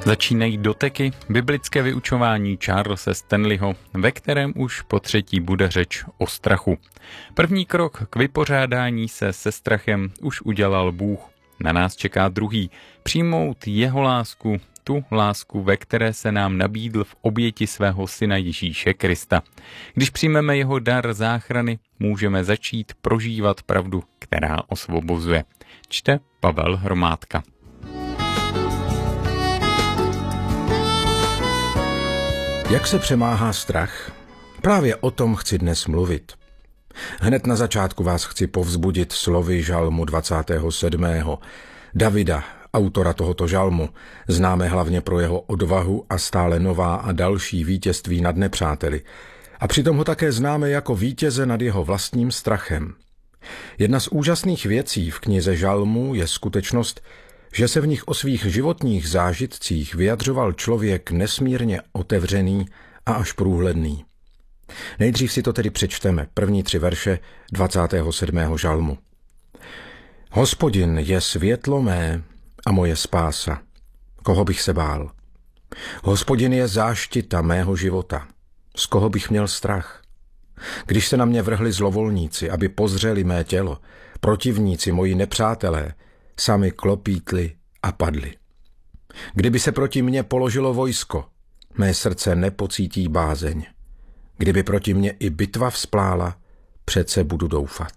Začínají doteky, biblické vyučování Charlese Stanleyho, ve kterém už po třetí bude řeč o strachu. První krok k vypořádání se se strachem už udělal Bůh. Na nás čeká druhý, přijmout jeho lásku, tu lásku, ve které se nám nabídl v oběti svého syna Ježíše Krista. Když přijmeme jeho dar záchrany, můžeme začít prožívat pravdu, která osvobozuje. Čte Pavel Hromádka. Jak se přemáhá strach? Právě o tom chci dnes mluvit. Hned na začátku vás chci povzbudit slovy žalmu 27. Davida, autora tohoto žalmu, známe hlavně pro jeho odvahu a stále nová a další vítězství nad nepřáteli. A přitom ho také známe jako vítěze nad jeho vlastním strachem. Jedna z úžasných věcí v knize žalmů je skutečnost, že se v nich o svých životních zážitcích vyjadřoval člověk nesmírně otevřený a až průhledný. Nejdřív si to tedy přečteme, první 3 verše 27. žalmu. Hospodin je světlo mé a moje spása. Koho bych se bál? Hospodin je záštita mého života. Z koho bych měl strach? Když se na mě vrhli zlovolníci, aby pozřeli mé tělo, protivníci, moji nepřátelé, sami klopítli a padli. Kdyby se proti mně položilo vojsko, mé srdce nepocítí bázeň. Kdyby proti mně i bitva vzplála, přece budu doufat.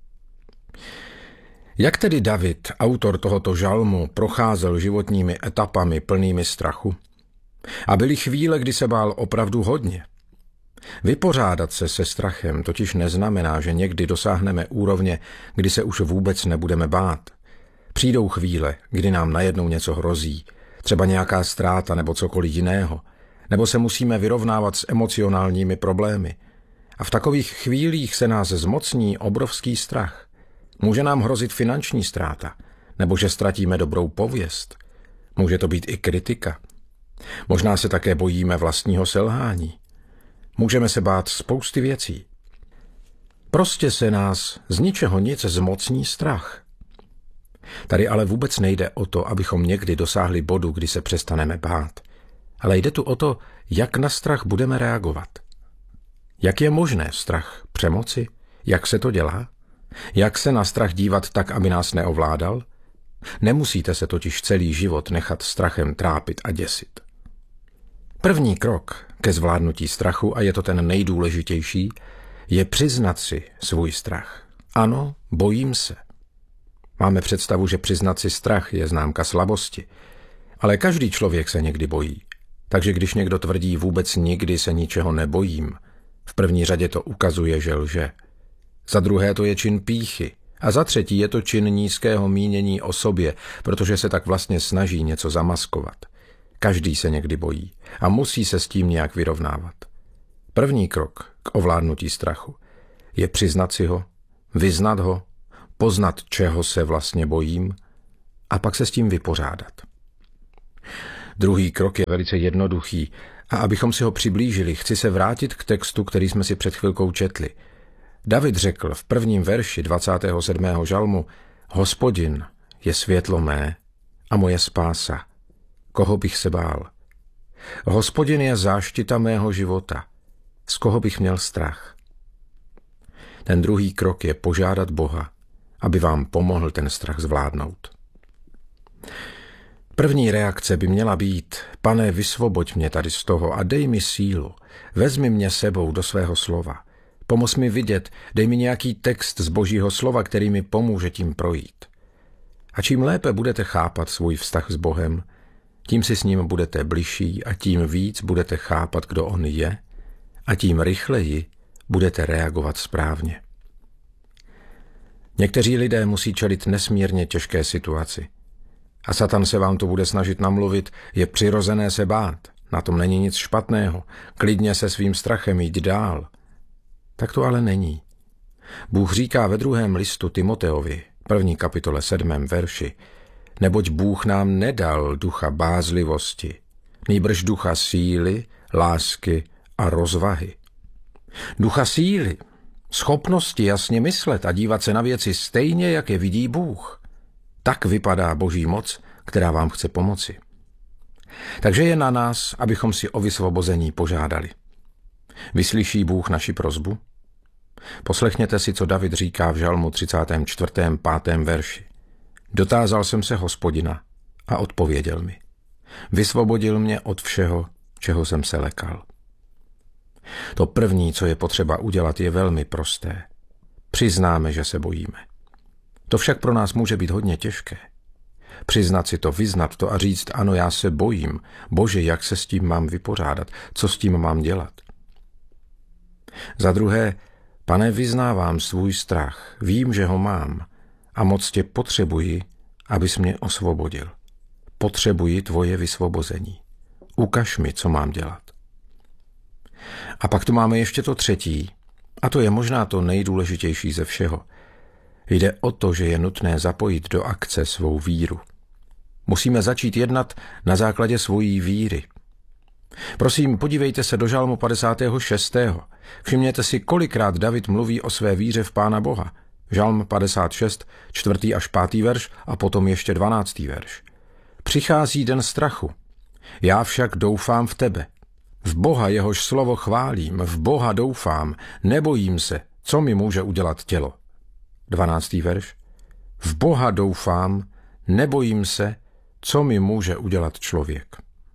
Jak tedy David, autor tohoto žalmu, procházel životními etapami plnými strachu? A byly chvíle, kdy se bál opravdu hodně. Vypořádat se se strachem totiž neznamená, že někdy dosáhneme úrovně, kdy se už vůbec nebudeme bát. Přijdou chvíle, kdy nám najednou něco hrozí, třeba nějaká ztráta nebo cokoliv jiného, nebo se musíme vyrovnávat s emocionálními problémy. A v takových chvílích se nás zmocní obrovský strach. Může nám hrozit finanční ztráta, nebo že ztratíme dobrou pověst. Může to být i kritika. Možná se také bojíme vlastního selhání. Můžeme se bát spousty věcí. Prostě se nás z ničeho nic zmocní strach. Tady ale vůbec nejde o to, abychom někdy dosáhli bodu, kdy se přestaneme bát. Ale jde tu o to, jak na strach budeme reagovat. Jak je možné strach přemoci? Jak se to dělá? Jak se na strach dívat tak, aby nás neovládal? Nemusíte se totiž celý život nechat strachem trápit a děsit. První krok ke zvládnutí strachu, a je to ten nejdůležitější, je přiznat si svůj strach. Ano, bojím se. Máme představu, že přiznat si strach je známka slabosti. Ale každý člověk se někdy bojí. Takže když někdo tvrdí vůbec nikdy se ničeho nebojím, v první řadě to ukazuje, že lže. Za druhé to je čin pýchy. A za třetí je to čin nízkého mínění o sobě, protože se tak vlastně snaží něco zamaskovat. Každý se někdy bojí a musí se s tím nějak vyrovnávat. První krok k ovládnutí strachu je přiznat si ho, vyznat ho, poznat, čeho se vlastně bojím, a pak se s tím vypořádat. Druhý krok je velice jednoduchý, a abychom si ho přiblížili, chci se vrátit k textu, který jsme si před chvilkou četli. David řekl v prvním verši 27. žalmu: Hospodin je světlo mé a moje spása. Koho bych se bál? Hospodin je záštita mého života. Z koho bych měl strach? Ten druhý krok je požádat Boha, aby vám pomohl ten strach zvládnout. První reakce by měla být: Pane, vysvoboď mě tady z toho a dej mi sílu. Vezmi mě sebou do svého slova. Pomoz mi vidět, dej mi nějaký text z Božího slova, který mi pomůže tím projít. A čím lépe budete chápat svůj vztah s Bohem, tím si s ním budete bližší a tím víc budete chápat, kdo on je, a tím rychleji budete reagovat správně. Někteří lidé musí čelit nesmírně těžké situaci. A Satan se vám to bude snažit namluvit: je přirozené se bát, na tom není nic špatného, klidně se svým strachem jít dál. Tak to ale není. Bůh říká ve 2. listu Timoteovi, 1. kapitole 7. verši: Neboť Bůh nám nedal ducha bázlivosti, nýbrž ducha síly, lásky a rozvahy. Ducha síly, schopnosti jasně myslet a dívat se na věci stejně, jak je vidí Bůh. Tak vypadá Boží moc, která vám chce pomoci. Takže je na nás, abychom si o vysvobození požádali. Vyslyší Bůh naši prosbu? Poslechněte si, co David říká v žalmu 34. 5. verši. Dotázal jsem se Hospodina a odpověděl mi. Vysvobodil mě od všeho, čeho jsem se lekal. To první, co je potřeba udělat, je velmi prosté. Přiznáme, že se bojíme. To však pro nás může být hodně těžké. Přiznat si to, vyznat to a říct, ano, já se bojím. Bože, jak se s tím mám vypořádat? Co s tím mám dělat? Za druhé, Pane, vyznávám svůj strach. Vím, že ho mám a moc tě potřebuji, abys mě osvobodil. Potřebuji tvoje vysvobození. Ukaž mi, co mám dělat. A pak tu máme ještě to třetí, a to je možná to nejdůležitější ze všeho. Jde o to, že je nutné zapojit do akce svou víru. Musíme začít jednat na základě svojí víry. Prosím, podívejte se do žalmu 56. Všimněte si, kolikrát David mluví o své víře v Pána Boha. Žalm 56, 4. až 5. verš a potom ještě 12. verš. Přichází den strachu. Já však doufám v tebe. V Boha, jehož slovo chválím, v Boha doufám, nebojím se, co mi může udělat tělo. 12. verš. V Boha doufám, nebojím se, co mi může udělat člověk.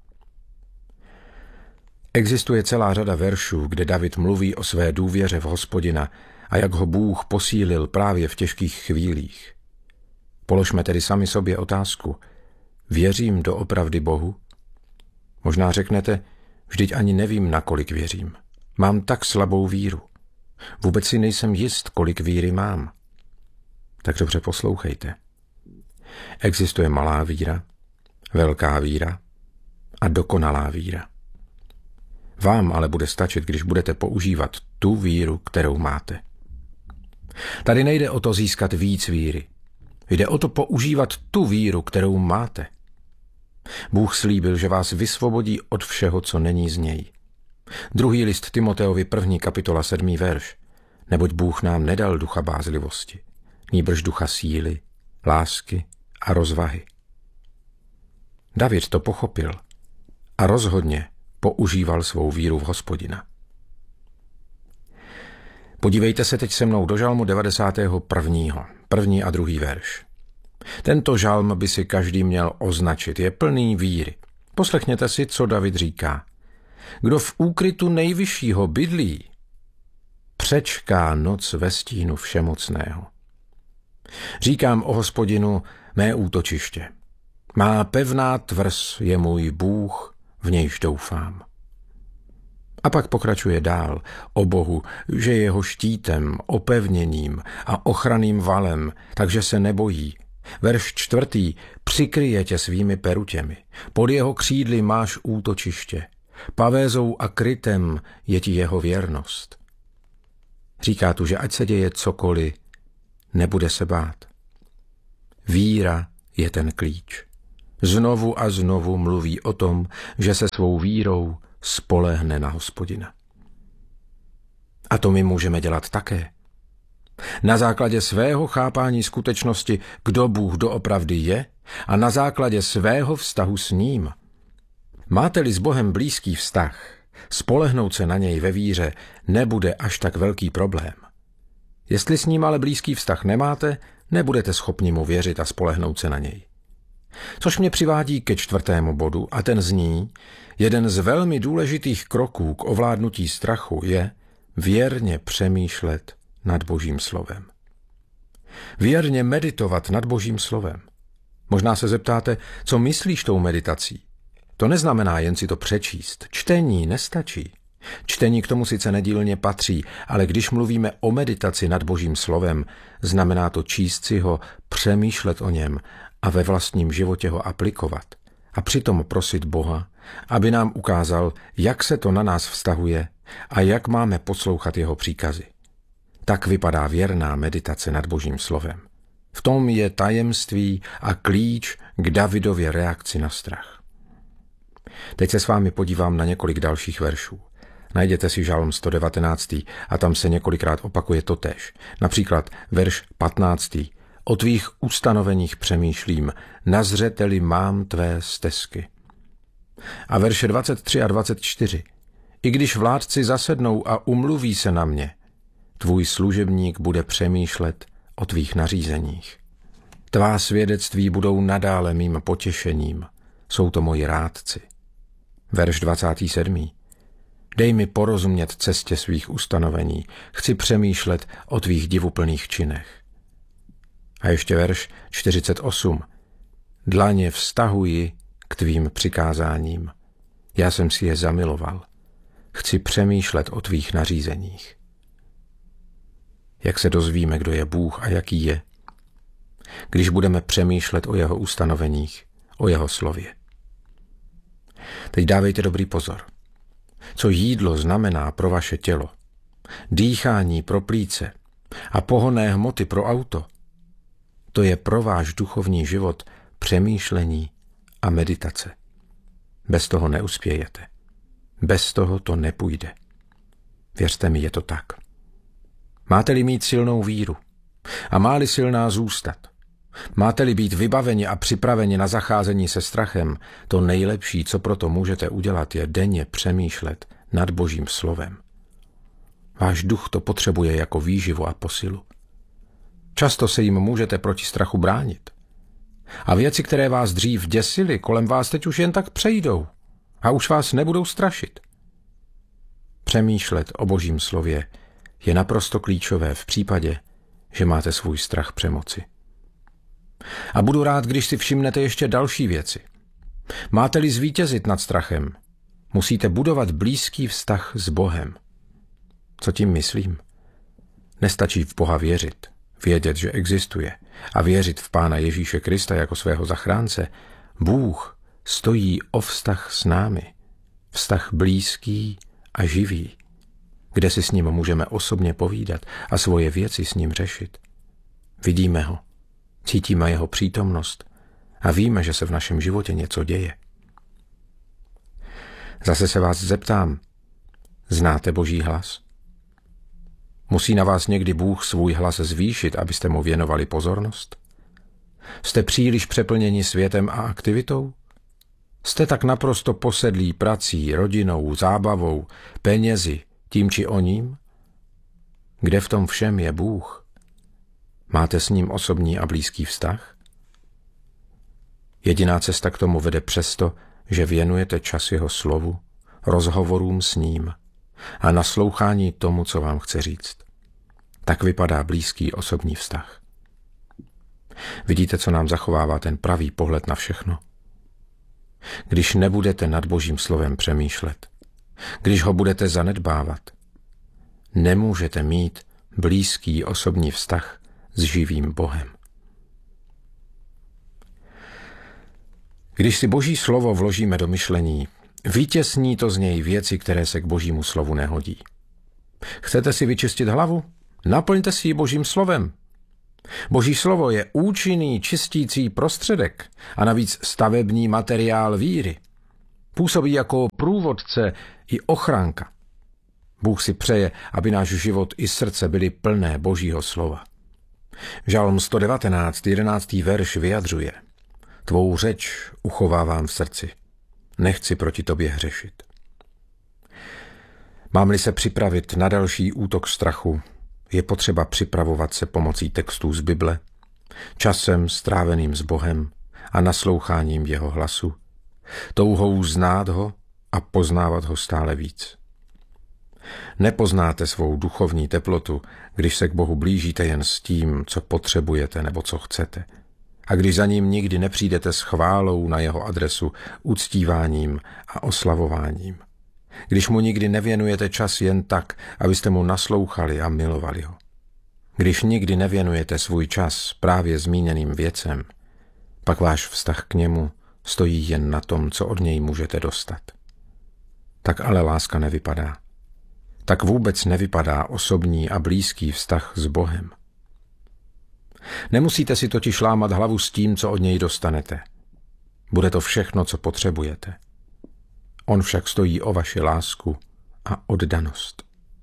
Existuje celá řada veršů, kde David mluví o své důvěře v Hospodina a jak ho Bůh posílil právě v těžkých chvílích. Položme tedy sami sobě otázku. Věřím doopravdy Bohu? Možná řeknete, vždyť ani nevím, nakolik věřím. Mám tak slabou víru. Vůbec si nejsem jist, kolik víry mám. Tak dobře poslouchejte. Existuje malá víra, velká víra a dokonalá víra. Vám ale bude stačit, když budete používat tu víru, kterou máte. Tady nejde o to získat víc víry. Jde o to používat tu víru, kterou máte. Bůh slíbil, že vás vysvobodí od všeho, co není z něj. 2. list Timoteovi 1. kapitola 7. verš. Neboť Bůh nám nedal ducha bázlivosti, nýbrž ducha síly, lásky a rozvahy. David to pochopil a rozhodně používal svou víru v Hospodina. Podívejte se teď se mnou do žalmu 91. 1. a 2. verš. Tento žalm by si každý měl označit, je plný víry. Poslechněte si, co David říká. Kdo v úkrytu nejvyššího bydlí, přečká noc ve stínu všemocného. Říkám o Hospodinu mé útočiště. Má pevná tvrz je můj Bůh, v nějž doufám. A pak pokračuje dál o Bohu, že je jeho štítem, opevněním a ochranným valem, takže se nebojí. Verš 4. Přikryje tě svými perutěmi. Pod jeho křídly máš útočiště. Pavézou a krytem je ti jeho věrnost. Říká tu, že ať se děje cokoliv, nebude se bát. Víra je ten klíč. Znovu a znovu mluví o tom, že se svou vírou spolehne na Hospodina. A to my můžeme dělat také. Na základě svého chápání skutečnosti, kdo Bůh doopravdy je, a na základě svého vztahu s ním. Máte-li s Bohem blízký vztah, spolehnout se na něj ve víře nebude až tak velký problém. Jestli s ním ale blízký vztah nemáte, nebudete schopni mu věřit a spolehnout se na něj. Což mě přivádí ke 4. bodu a ten zní, jeden z velmi důležitých kroků k ovládnutí strachu je věrně přemýšlet nad Božím slovem. Věrně meditovat nad Božím slovem. Možná se zeptáte, co myslíš tou meditací? To neznamená jen si to přečíst. Čtení nestačí. Čtení k tomu sice nedílně patří, ale když mluvíme o meditaci nad Božím slovem, znamená to číst si ho, přemýšlet o něm a ve vlastním životě ho aplikovat. A přitom prosit Boha, aby nám ukázal, jak se to na nás vztahuje a jak máme poslouchat jeho příkazy. Tak vypadá věrná meditace nad Božím slovem. V tom je tajemství a klíč k Davidově reakci na strach. Teď se s vámi podívám na několik dalších veršů. Najděte si žalm 119. a tam se několikrát opakuje totéž. Například verš 15. O tvých ustanoveních přemýšlím, na zřeteli mám tvé stezky. A verše 23 a 24. I když vládci zasednou a umluví se na mě, tvůj služebník bude přemýšlet o tvých nařízeních. Tvá svědectví budou nadále mým potěšením. Jsou to moji rádci. Verš 27. Dej mi porozumět cestě svých ustanovení. Chci přemýšlet o tvých divuplných činech. A ještě verš 48. Dlaně vztahuji k tvým přikázáním. Já jsem si je zamiloval. Chci přemýšlet o tvých nařízeních. Jak se dozvíme, kdo je Bůh a jaký je? Když budeme přemýšlet o jeho ustanoveních, o jeho slově. Teď dávejte dobrý pozor. Co jídlo znamená pro vaše tělo, dýchání pro plíce a pohonné hmoty pro auto, to je pro váš duchovní život přemýšlení a meditace. Bez toho neuspějete. Bez toho to nepůjde. Věřte mi, je to tak. Máte-li mít silnou víru a má-li silná zůstat, máte-li být vybaveni a připraveni na zacházení se strachem, to nejlepší, co proto můžete udělat, je denně přemýšlet nad Božím slovem. Váš duch to potřebuje jako výživu a posilu. Často se jim můžete proti strachu bránit. A věci, které vás dřív děsily, kolem vás teď už jen tak přejdou a už vás nebudou strašit. Přemýšlet o Božím slově je naprosto klíčové v případě, že máte svůj strach přemoci. A budu rád, když si všimnete ještě další věci. Máte-li zvítězit nad strachem, musíte budovat blízký vztah s Bohem. Co tím myslím? Nestačí v Boha věřit, vědět, že existuje a věřit v Pána Ježíše Krista jako svého zachránce. Bůh stojí o vztah s námi. Vztah blízký a živý, kde si s ním můžeme osobně povídat a svoje věci s ním řešit. Vidíme ho, cítíme jeho přítomnost a víme, že se v našem životě něco děje. Zase se vás zeptám, znáte Boží hlas? Musí na vás někdy Bůh svůj hlas zvýšit, abyste mu věnovali pozornost? Jste příliš přeplněni světem a aktivitou? Jste tak naprosto posedlí prací, rodinou, zábavou, penězi, tím či oním? Kde v tom všem je Bůh? Máte s ním osobní a blízký vztah? Jediná cesta k tomu vede přesto, že věnujete čas jeho slovu, rozhovorům s ním a naslouchání tomu, co vám chce říct. Tak vypadá blízký osobní vztah. Vidíte, co nám zachovává ten pravý pohled na všechno? Když nebudete nad Božím slovem přemýšlet, když ho budete zanedbávat, nemůžete mít blízký osobní vztah s živým Bohem. Když si Boží slovo vložíme do myšlení, vytěsní to z něj věci, které se k Božímu slovu nehodí. Chcete si vyčistit hlavu? Naplňte si ji Božím slovem. Boží slovo je účinný čistící prostředek a navíc stavební materiál víry. Působí jako průvodce i ochránka. Bůh si přeje, aby náš život i srdce byly plné Božího slova. Žalm 119, 11. verš vyjadřuje: Tvou řeč uchovávám v srdci, nechci proti tobě hřešit. Mám-li se připravit na další útok strachu, je potřeba připravovat se pomocí textů z Bible, časem stráveným s Bohem a nasloucháním jeho hlasu, touhou znát ho a poznávat ho stále víc. Nepoznáte svou duchovní teplotu, když se k Bohu blížíte jen s tím, co potřebujete nebo co chcete. A když za ním nikdy nepřijdete s chválou na jeho adresu, uctíváním a oslavováním. Když mu nikdy nevěnujete čas jen tak, abyste mu naslouchali a milovali ho. Když nikdy nevěnujete svůj čas právě zmíněným věcem, pak váš vztah k němu stojí jen na tom, co od něj můžete dostat. Tak ale láska nevypadá. Tak vůbec nevypadá osobní a blízký vztah s Bohem. Nemusíte si totiž lámat hlavu s tím, co od něj dostanete. Bude to všechno, co potřebujete. On však stojí o vaši lásku a oddanost.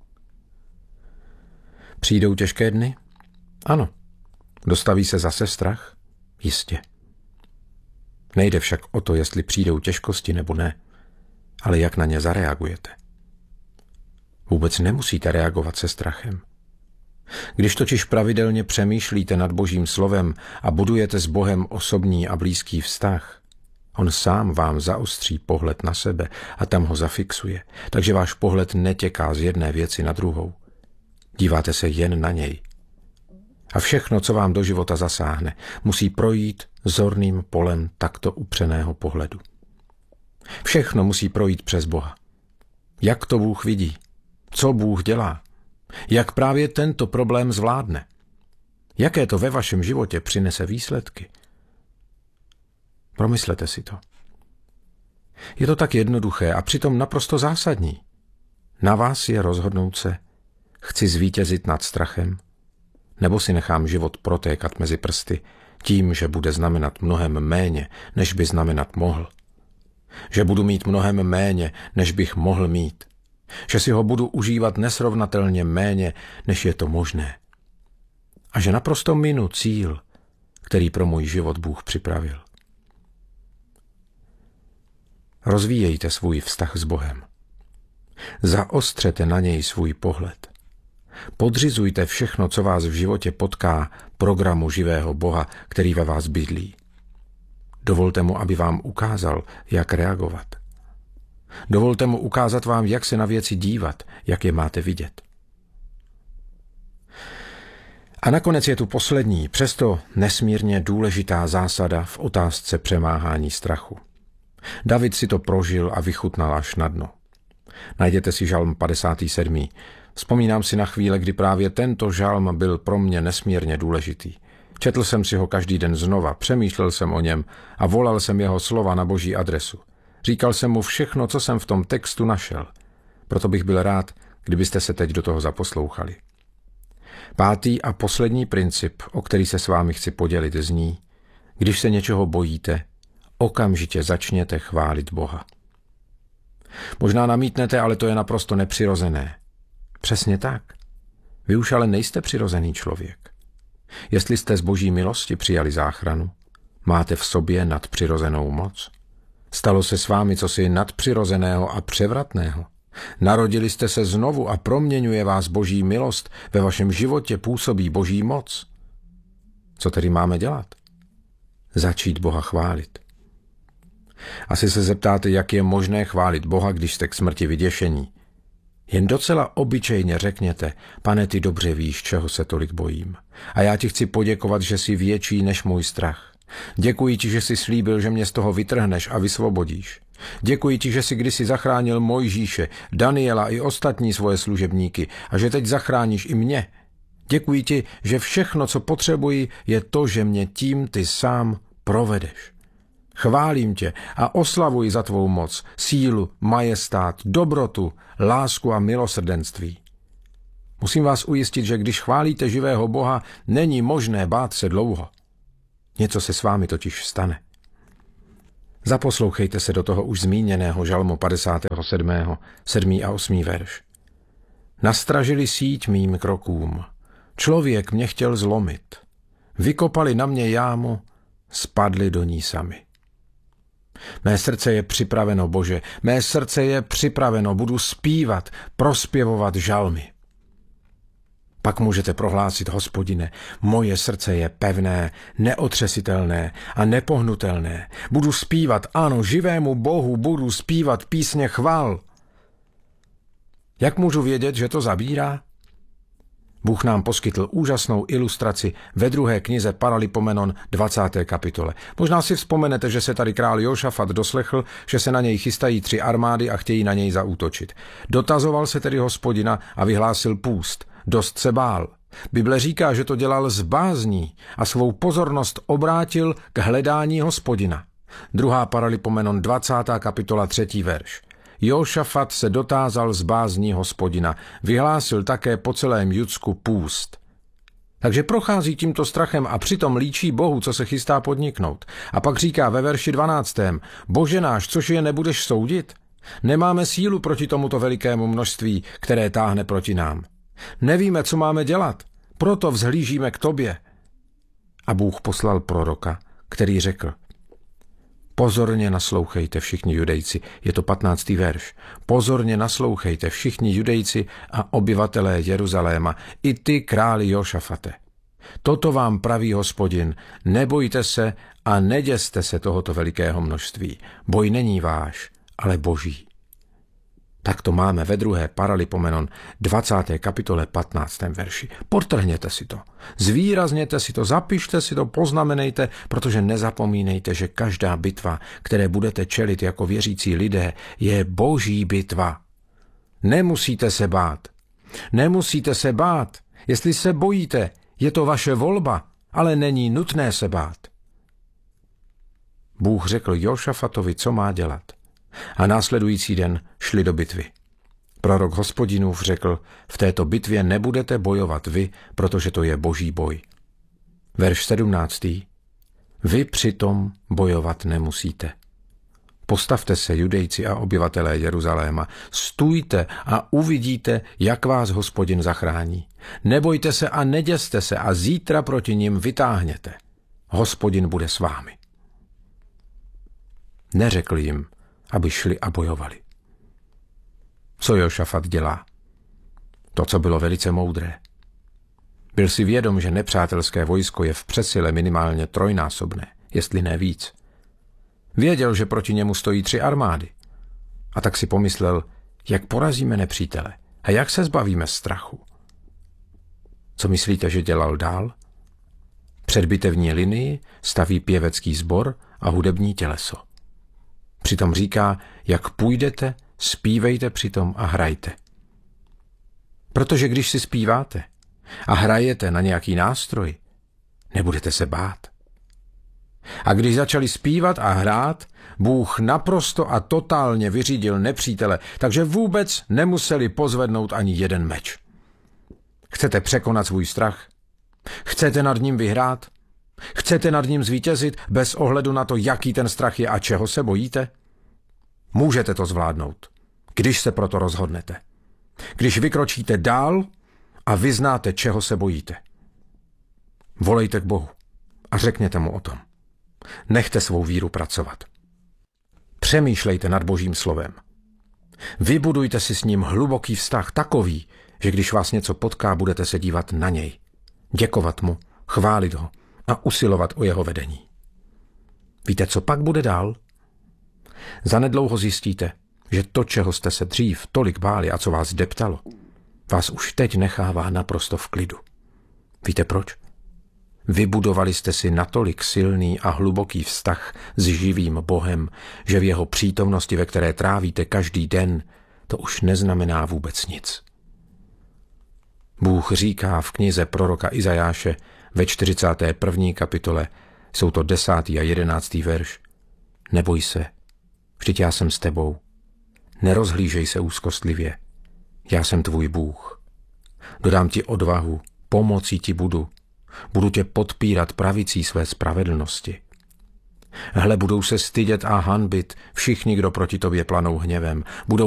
Přijdou těžké dny? Ano. Dostaví se zase strach? Jistě. Nejde však o to, jestli přijdou těžkosti nebo ne, ale jak na ně zareagujete. Vůbec nemusíte reagovat se strachem. Když totiž pravidelně přemýšlíte nad Božím slovem a budujete s Bohem osobní a blízký vztah, on sám vám zaostří pohled na sebe a tam ho zafixuje, takže váš pohled netěká z jedné věci na druhou. Díváte se jen na něj. A všechno, co vám do života zasáhne, musí projít zorným polem takto upřeného pohledu. Všechno musí projít přes Boha. Jak to Bůh vidí? Co Bůh dělá? Jak právě tento problém zvládne? Jaké to ve vašem životě přinese výsledky? Promyslete si to. Je to tak jednoduché a přitom naprosto zásadní. Na vás je rozhodnout se, chci zvítězit nad strachem, nebo si nechám život protékat mezi prsty tím, že bude znamenat mnohem méně, než by znamenat mohl. Že budu mít mnohem méně, než bych mohl mít. Že si ho budu užívat nesrovnatelně méně, než je to možné. A že naprosto minu cíl, který pro můj život Bůh připravil. Rozvíjejte svůj vztah s Bohem. Zaostřete na něj svůj pohled. Podřizujte všechno, co vás v životě potká, programu živého Boha, který ve vás bydlí. Dovolte mu, aby vám ukázal, jak reagovat. Dovolte mu ukázat vám, jak se na věci dívat, jak je máte vidět. A nakonec je tu poslední, přesto nesmírně důležitá zásada v otázce přemáhání strachu. David si to prožil a vychutnal až na dno. Najděte si žalm 57. Vzpomínám si na chvíle, kdy právě tento žalm byl pro mě nesmírně důležitý. Četl jsem si ho každý den znova, přemýšlel jsem o něm a volal jsem jeho slova na Boží adresu. Říkal jsem mu všechno, co jsem v tom textu našel. Proto bych byl rád, kdybyste se teď do toho zaposlouchali. 5. a poslední princip, o který se s vámi chci podělit, zní: když se něčeho bojíte, okamžitě začněte chválit Boha. Možná namítnete, ale to je naprosto nepřirozené. Přesně tak. Vy už ale nejste přirozený člověk. Jestli jste z Boží milosti přijali záchranu, máte v sobě nadpřirozenou moc. Stalo se s vámi cosi nadpřirozeného a převratného. Narodili jste se znovu a proměňuje vás Boží milost, ve vašem životě působí Boží moc. Co tedy máme dělat? Začít Boha chválit. Asi se zeptáte, jak je možné chválit Boha, když jste k smrti vyděšení. Jen docela obyčejně řekněte: Pane, ty dobře víš, čeho se tolik bojím. A já ti chci poděkovat, že jsi větší než můj strach. Děkuji ti, že jsi slíbil, že mě z toho vytrhneš a vysvobodíš. Děkuji ti, že jsi kdysi zachránil Mojžíše, Daniela i ostatní svoje služebníky a že teď zachráníš i mě. Děkuji ti, že všechno, co potřebuji, je to, že mě tím ty sám provedeš. Chválím tě a oslavuji za tvou moc, sílu, majestát, dobrotu, lásku a milosrdenství. Musím vás ujistit, že když chválíte živého Boha, není možné bát se dlouho. Něco se s vámi totiž stane. Zaposlouchejte se do toho už zmíněného žalmu 57. 7. a 8. verš. Nastražili síť mým krokům. Člověk mě chtěl zlomit. Vykopali na mě jámu, spadli do ní sami. Mé srdce je připraveno, Bože, mé srdce je připraveno, budu zpívat, prospěvovat žalmy. Pak můžete prohlásit: Hospodine, moje srdce je pevné, neotřesitelné a nepohnutelné. Budu zpívat, ano, živému Bohu budu zpívat písně chval. Jak můžu vědět, že to zabírá? Bůh nám poskytl úžasnou ilustraci ve 2. knize Paralipomenon 20. kapitole. Možná si vzpomenete, že se tady král Jošafat doslechl, že se na něj chystají 3 armády a chtějí na něj zaútočit. Dotazoval se tedy Hospodina a vyhlásil půst. Dost se bál. Bible říká, že to dělal z bázní a svou pozornost obrátil k hledání Hospodina. 2. Paralipomenon 20. kapitola 3. verš. Jošafat se dotázal z bázní Hospodina, vyhlásil také po celém Judsku půst. Takže prochází tímto strachem a přitom líčí Bohu, co se chystá podniknout. A pak říká ve verši 12. Bože náš, což je nebudeš soudit? Nemáme sílu proti tomuto velikému množství, které táhne proti nám. Nevíme, co máme dělat, proto vzhlížíme k tobě. A Bůh poslal proroka, který řekl: Pozorně naslouchejte všichni Judejci, je to 15. verš. Pozorně naslouchejte všichni Judejci a obyvatelé Jeruzaléma, i ty králi Jošafate. Toto vám praví Hospodin, nebojte se a neděste se tohoto velikého množství. Boj není váš, ale Boží. Tak to máme ve 2. Paralipomenon 20. kapitole 15. verši. Podtrhněte si to, zvýrazněte si to, zapište si to, poznamenejte, protože nezapomínejte, že každá bitva, které budete čelit jako věřící lidé, je Boží bitva. Nemusíte se bát. Nemusíte se bát. Jestli se bojíte, je to vaše volba, ale není nutné se bát. Bůh řekl Jošafatovi, co má dělat. A následující den šli do bitvy. Prorok Hospodinův řekl, v této bitvě nebudete bojovat vy, protože to je Boží boj. Verš 17. Vy přitom bojovat nemusíte. Postavte se, Judejci a obyvatelé Jeruzaléma, stůjte a uvidíte, jak vás Hospodin zachrání. Nebojte se a neděste se a zítra proti nim vytáhněte. Hospodin bude s vámi. Neřekl jim, aby šli a bojovali. Co Jošafat dělá? To, co bylo velice moudré. Byl si vědom, že nepřátelské vojsko je v přesile minimálně trojnásobné, jestli ne víc. Věděl, že proti němu stojí 3 armády. A tak si pomyslel, jak porazíme nepřítele a jak se zbavíme strachu. Co myslíte, že dělal dál? Před bitevní linii staví pěvecký sbor a hudební těleso. Přitom říká, jak půjdete, zpívejte přitom a hrajte. Protože když si zpíváte a hrajete na nějaký nástroj, nebudete se bát. A když začali zpívat a hrát, Bůh naprosto a totálně vyřídil nepřítele, takže vůbec nemuseli pozvednout ani jeden meč. Chcete překonat svůj strach? Chcete nad ním vyhrát? Chcete nad ním zvítězit bez ohledu na to, jaký ten strach je a čeho se bojíte? Můžete to zvládnout, když se proto rozhodnete. Když vykročíte dál a vyznáte, čeho se bojíte. Volejte k Bohu a řekněte mu o tom. Nechte svou víru pracovat. Přemýšlejte nad Božím slovem. Vybudujte si s ním hluboký vztah takový, že když vás něco potká, budete se dívat na něj, děkovat mu, chválit ho a usilovat o jeho vedení. Víte, co pak bude dál? Zanedlouho zjistíte, že to, čeho jste se dřív tolik báli a co vás deptalo, vás už teď nechává naprosto v klidu. Víte proč? Vybudovali jste si natolik silný a hluboký vztah s živým Bohem, že v jeho přítomnosti, ve které trávíte každý den, to už neznamená vůbec nic. Bůh říká v knize proroka Izajáše ve 41. kapitole, jsou to 10. a 11. verš. Neboj se, vždyť já jsem s tebou. Nerozhlížej se úzkostlivě, já jsem tvůj Bůh. Dodám ti odvahu, pomocí ti budu. Budu tě podpírat pravicí své spravedlnosti. Hle, budou se stydět a hanbit všichni, kdo proti tobě planou hněvem. Budou